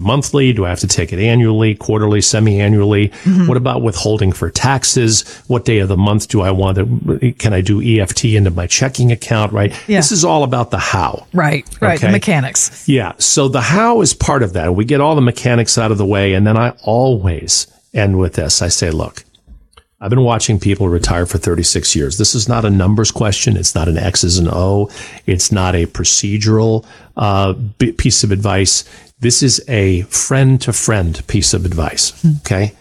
monthly? Do I have to take it annually, quarterly, semi-annually? What about withholding for taxes? What day of the month do I want to, can I do EFT into my checking account, right? Yeah. This is all about the how. Right. Okay? The mechanics. Yeah. So the how is part of that. We get all the mechanics out of the way. And then I always end with this. I say, look, I've been watching people retire for 36 years. This is not a numbers question. It's not an X's and O. It's not a procedural piece of advice. This is a friend-to-friend piece of advice, okay?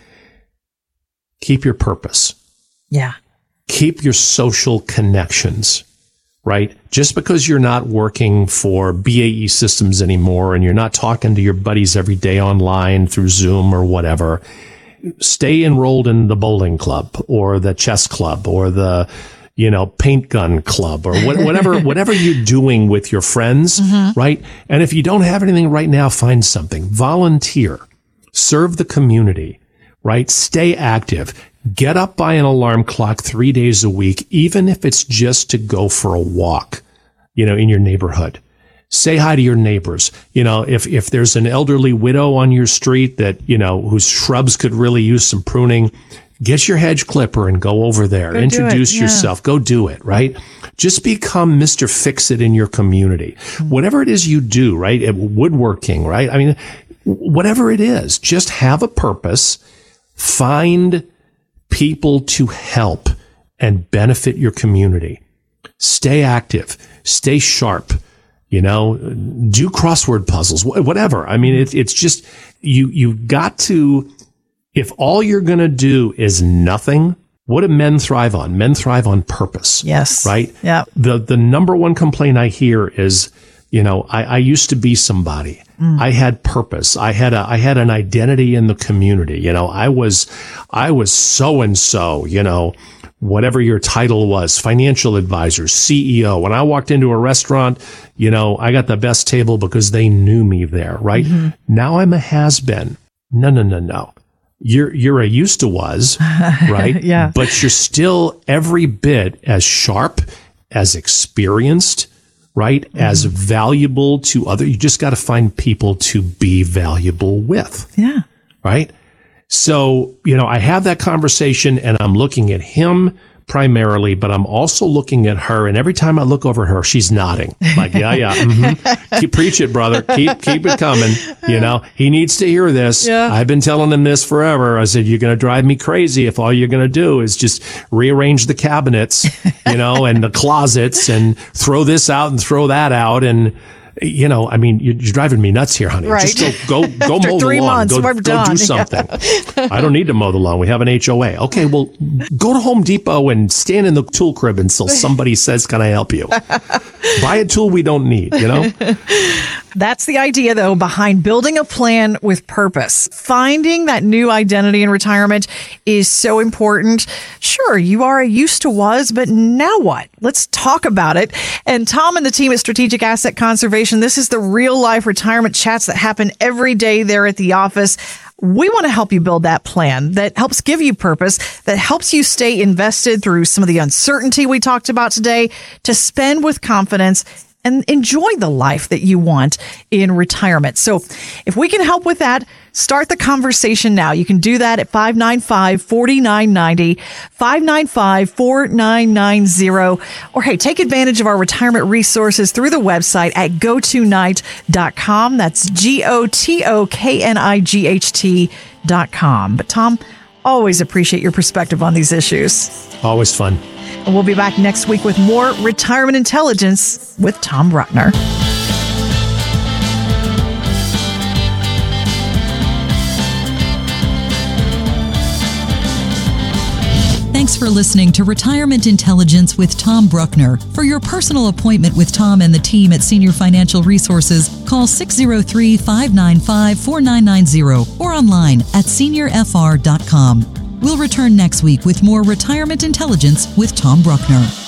Keep your purpose. Yeah. Keep your social connections, right? Just because you're not working for BAE Systems anymore and you're not talking to your buddies every day online through Zoom or whatever, stay enrolled in the bowling club or the chess club or the, paint gun club or whatever you're doing with your friends, right? And if you don't have anything right now, find something. Volunteer. Serve the community, right? Stay active. Get up by an alarm clock 3 days a week, even if it's just to go for a walk, in your neighborhood. Say hi to your neighbors. If there's an elderly widow on your street that, whose shrubs could really use some pruning, get your hedge clipper and go over there. Introduce yourself. Go do it, right? Just become Mr. Fix-It in your community. Whatever it is you do, right? Woodworking, right? I mean, whatever it is, just have a purpose. Find people to help and benefit your community. Stay active. Stay sharp. Do crossword puzzles, whatever. I mean, it's just, you've got to, if all you're going to do is nothing, what do men thrive on? Men thrive on purpose. Yes. Right? Yeah. The number one complaint I hear is, I used to be somebody. I had purpose. I had an identity in the community. I was so and so, whatever your title was, financial advisor, CEO. When I walked into a restaurant, I got the best table because they knew me there, right? Now I'm a has-been. No. You're a used to was, right? Yeah. But you're still every bit as sharp, as experienced, right? As valuable to others. You just got to find people to be valuable with. Yeah. Right? So, I have that conversation and I'm looking at him primarily, but I'm also looking at her. And every time I look over at her, she's nodding like, yeah. Preach it, brother. Keep it coming. He needs to hear this. Yeah. I've been telling him this forever. I said, you're going to drive me crazy if all you're going to do is just rearrange the cabinets, and the closets and throw this out and throw that out. And, you're driving me nuts here, honey. Right. Just go mow the 3 lawn. months, Go do something. I don't need to mow the lawn. We have an HOA. Okay, well, go to Home Depot and stand in the tool crib until somebody says, can I help you? Buy a tool we don't need, That's the idea, though, behind building a plan with purpose. Finding that new identity in retirement is so important. Sure, you are a used to was, but now what? Let's talk about it. And Tom and the team at Strategic Asset Conservation, this is the real life retirement chats that happen every day there at the office. We want to help you build that plan that helps give you purpose, that helps you stay invested through some of the uncertainty we talked about today, to spend with confidence and enjoy the life that you want in retirement. So if we can help with that, start the conversation now. You can do that at 595-4990, 595-4990. Or hey, take advantage of our retirement resources through the website at gotoknight.com. That's GOTOKNIGHT.com. But Tom, always appreciate your perspective on these issues. Always fun. And we'll be back next week with more Retirement Intelligence with Tom Bruckner. Thanks for listening to Retirement Intelligence with Tom Bruckner. For your personal appointment with Tom and the team at Senior Financial Resources, call 603-595-4990 or online at seniorfr.com. We'll return next week with more Retirement Intelligence with Tom Bruckner.